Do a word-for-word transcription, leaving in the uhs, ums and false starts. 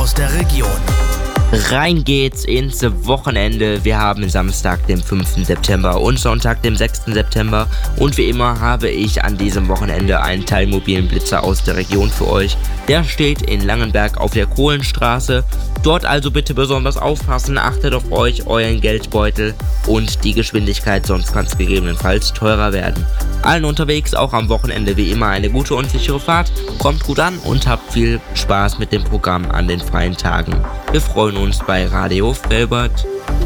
aus der Region. Rein geht's ins Wochenende. Wir haben Samstag, den fünften September und Sonntag, den sechsten September. Und wie immer habe ich an diesem Wochenende einen teilmobilen Blitzer aus der Region für euch. Der steht in Langenberg auf der Kohlenstraße. Dort also bitte besonders aufpassen, achtet auf euch, euren Geldbeutel und die Geschwindigkeit, sonst kann es gegebenenfalls teurer werden. Allen unterwegs, auch am Wochenende wie immer eine gute und sichere Fahrt. Kommt gut an und habt viel Spaß mit dem Programm an den freien Tagen. Wir freuen uns bei Radio Felbert.